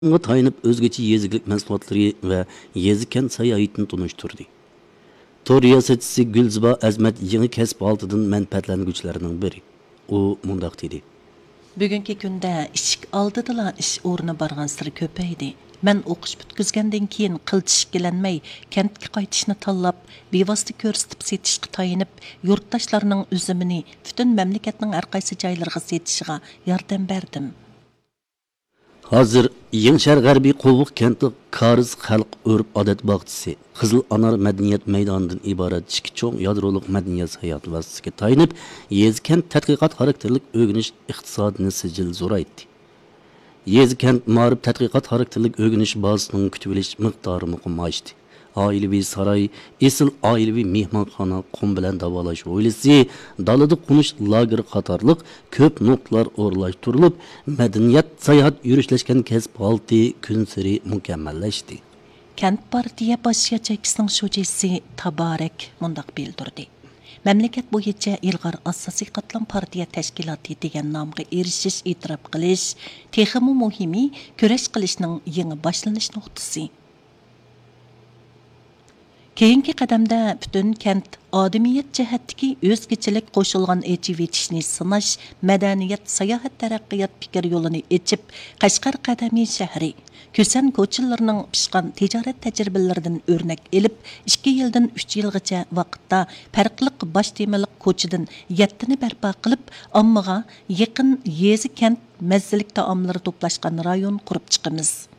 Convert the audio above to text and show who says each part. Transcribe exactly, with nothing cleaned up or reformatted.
Speaker 1: Bunga tayinib o'zgacha yeziklik mahsulotlari va yezikan sayohatini tunishtirdi. Tor riyosatchisi Gulziba Azmat yangi kasb oltidan manfaatlanuvchilarning biri. U mundaq dedi.
Speaker 2: Bugungi kunda ishik oldidala ish o'rni bargan siri ko'paydi. Men o'qish bitkizgandan keyin qiltishkilanmay kentga qaytishni tanlab, bevosita ko'rsatib setishga tayinib, yurtdoshlarning o'zimini butun mamlakatning har qaysi joylariga setishiga yordam berdim.
Speaker 1: Hozir Yengshar G'arbiy Qo'vuq kenti Kariz xalq urf odat bog'chisi Qizil Anor madaniyat maydonidan iborat ikki cho'ng yadroliq madaniyat hayot vositasiga tayinib, yezkent tadqiqot xarakterlik o'rganish iqtisodini sijil zo'raytdi. Yezkent ma'rif tadqiqot xarakterlik o'rganish bazasining kutib olish miqdori muqim oshdi. Oilaviy saroy, esil oilaviy mehmonxona, qum bilan davolash oilasi, dalada qo'nish lageri qatorliq ko'p nuqtalar o'rlashtirilib, madaniyat sayohat yurishlashgan kasb holati kun sari mukammallashdi.
Speaker 2: Kent partiya bosh yachakisining shujisi Tabarek mundaq bildirdi. Mamlakat bo'yicha ilg'or asosiy qatlam partiya tashkiloti degan nomga erishish e'tirof qilish, texmi muhimi kurash qilishning yangi boshlanish nuqtasi. Keyingi qadamda butun kent odamiyat jihatdagi o'zgachilik qo'shilgan echivitishni sinash, madaniyat, sayohat taraqqiyot fikr yo'lini echib, Qashqar qadamiy shahri, Ko'san ko'chilarining pishgan tijorat tajribalaridan o'rnak elib, ikki yildan uch yilgacha vaqtda farqli bosh temalik ko'chidan yettini barpo qilib, ommaga yaqin yezi kent mazzilik taomlari to'plashgan rayon qurib chiqamiz.